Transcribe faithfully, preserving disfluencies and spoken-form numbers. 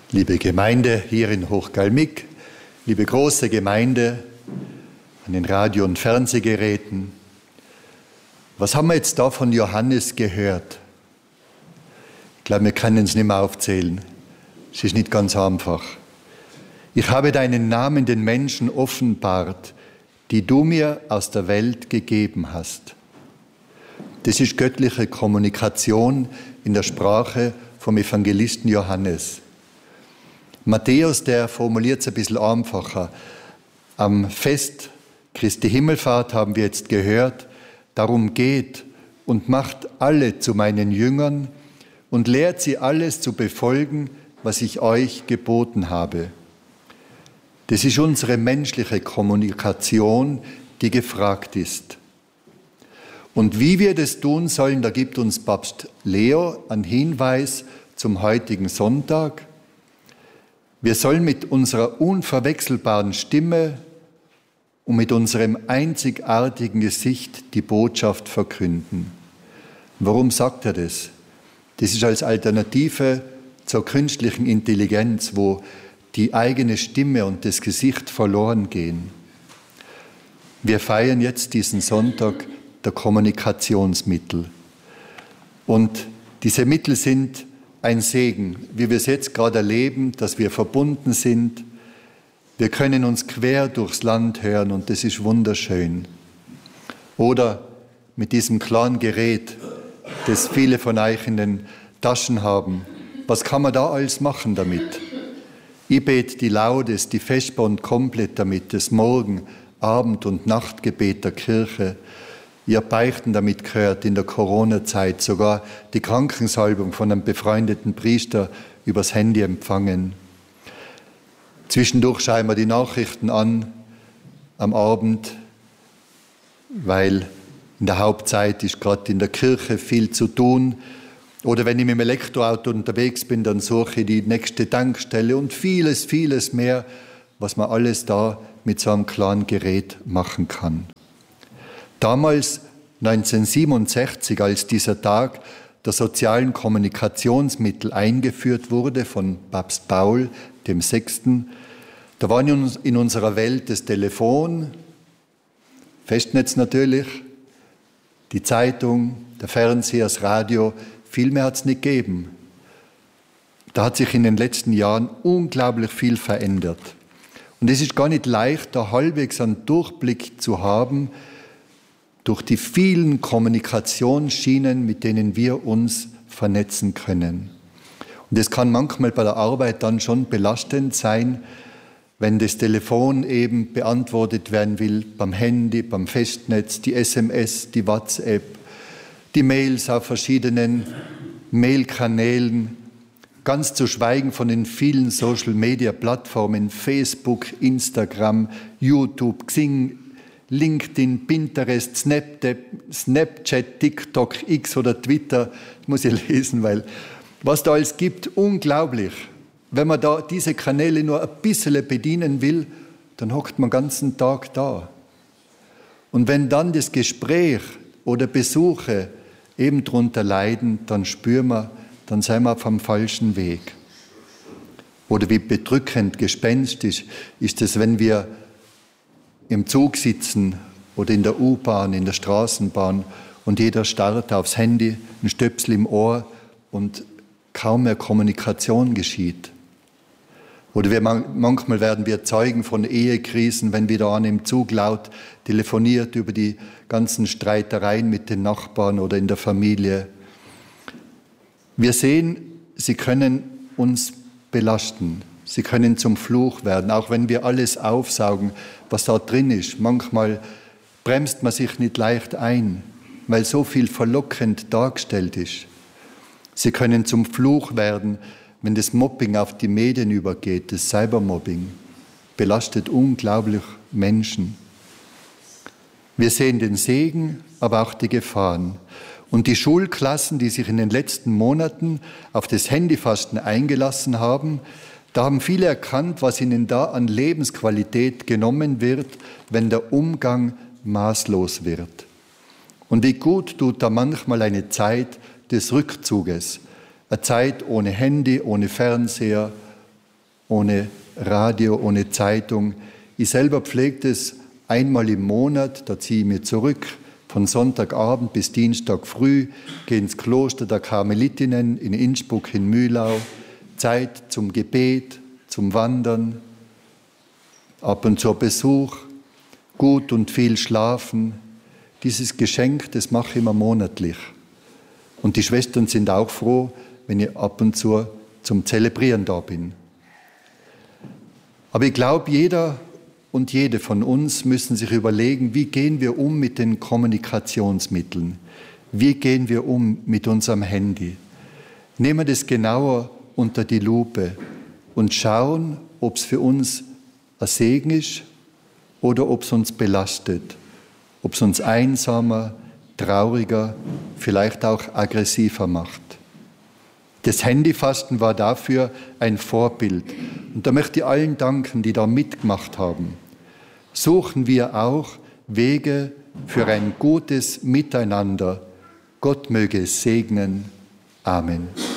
Liebe Gemeinde hier in Hochgalmig, liebe große Gemeinde an den Radio- und Fernsehgeräten, was haben wir jetzt da von Johannes gehört? Ich glaube, wir können es nicht mehr aufzählen. Es ist nicht ganz einfach. Ich habe deinen Namen den Menschen offenbart, die du mir aus der Welt gegeben hast. Das ist göttliche Kommunikation in der Sprache vom Evangelisten Johannes. Matthäus, der formuliert es ein bisschen einfacher. Am Fest Christi Himmelfahrt haben wir jetzt gehört, darum geht und macht alle zu meinen Jüngern und lehrt sie alles zu befolgen, was ich euch geboten habe. Das ist unsere menschliche Kommunikation, die gefragt ist. Und wie wir das tun sollen, da gibt uns Papst Leo einen Hinweis zum heutigen Sonntag. Wir sollen mit unserer unverwechselbaren Stimme und mit unserem einzigartigen Gesicht die Botschaft verkünden. Warum sagt er das? Das ist als Alternative zur künstlichen Intelligenz, wo die eigene Stimme und das Gesicht verloren gehen. Wir feiern jetzt diesen Sonntag der Kommunikationsmittel. Und diese Mittel sind ein Segen, wie wir es jetzt gerade erleben, dass wir verbunden sind. Wir können uns quer durchs Land hören und das ist wunderschön. Oder mit diesem kleinen Gerät, das viele von euch in den Taschen haben. Was kann man da alles machen damit? Ich bete die Laudes, die Vesper und komplett damit, das Morgen-, Abend- und Nachtgebet der Kirche. Ihr Beichten damit gehört in der Corona-Zeit, sogar die Krankensalbung von einem befreundeten Priester übers Handy empfangen. Zwischendurch schauen wir die Nachrichten an am Abend, weil in der Hauptzeit ist gerade in der Kirche viel zu tun. Oder wenn ich mit dem Elektroauto unterwegs bin, dann suche ich die nächste Tankstelle und vieles, vieles mehr, was man alles da mit so einem kleinen Gerät machen kann. Damals, neunzehnhundertsiebenundsechzig, als dieser Tag der sozialen Kommunikationsmittel eingeführt wurde von Papst Paul dem Sechsten, da war in unserer Welt das Telefon, Festnetz natürlich, die Zeitung, der Fernseher, das Radio, viel mehr hat es nicht gegeben. Da hat sich in den letzten Jahren unglaublich viel verändert. Und es ist gar nicht leicht, da halbwegs einen Durchblick zu haben durch die vielen Kommunikationsschienen, mit denen wir uns vernetzen können. Und es kann manchmal bei der Arbeit dann schon belastend sein, wenn das Telefon eben beantwortet werden will, beim Handy, beim Festnetz, die S M S, die WhatsApp, die Mails auf verschiedenen Mailkanälen, ganz zu schweigen von den vielen Social-Media-Plattformen, Facebook, Instagram, YouTube, Xing, LinkedIn, Pinterest, Snapchat, TikTok, X oder Twitter. Das muss ich lesen, weil was da alles gibt, unglaublich. Wenn man da diese Kanäle nur ein bisschen bedienen will, dann hockt man den ganzen Tag da. Und wenn dann das Gespräch oder Besuche eben darunter leiden, dann spüren wir, dann sind wir auf dem falschen Weg. Oder wie bedrückend, gespenstisch ist es, wenn wir im Zug sitzen oder in der U-Bahn, in der Straßenbahn und jeder starrt aufs Handy, ein Stöpsel im Ohr und kaum mehr Kommunikation geschieht. Oder wir, manchmal werden wir Zeugen von Ehekrisen, wenn wieder einer im Zug laut telefoniert über die ganzen Streitereien mit den Nachbarn oder in der Familie. Wir sehen, sie können uns belasten. Sie können zum Fluch werden, auch wenn wir alles aufsaugen, was da drin ist. Manchmal bremst man sich nicht leicht ein, weil so viel verlockend dargestellt ist. Sie können zum Fluch werden, wenn das Mobbing auf die Medien übergeht, das Cybermobbing, belastet unglaublich Menschen. Wir sehen den Segen, aber auch die Gefahren. Und die Schulklassen, die sich in den letzten Monaten auf das Handyfasten eingelassen haben, da haben viele erkannt, was ihnen da an Lebensqualität genommen wird, wenn der Umgang maßlos wird. Und wie gut tut da manchmal eine Zeit des Rückzuges, eine Zeit ohne Handy, ohne Fernseher, ohne Radio, ohne Zeitung. Ich selber pflege es einmal im Monat, da ziehe ich mich zurück, von Sonntagabend bis Dienstag früh, gehe ins Kloster der Karmelitinnen in Innsbruck, in Mühlau, Zeit zum Gebet, zum Wandern, ab und zu Besuch, gut und viel schlafen. Dieses Geschenk, das mache ich immer monatlich. Und die Schwestern sind auch froh, wenn ich ab und zu zum Zelebrieren da bin. Aber ich glaube, jeder und jede von uns müssen sich überlegen, wie gehen wir um mit den Kommunikationsmitteln? Wie gehen wir um mit unserem Handy? Nehmen wir das genauer unter die Lupe und schauen, ob es für uns ein Segen ist oder ob es uns belastet, ob es uns einsamer, trauriger, vielleicht auch aggressiver macht. Das Handyfasten war dafür ein Vorbild. Und da möchte ich allen danken, die da mitgemacht haben. Suchen wir auch Wege für ein gutes Miteinander. Gott möge es segnen. Amen.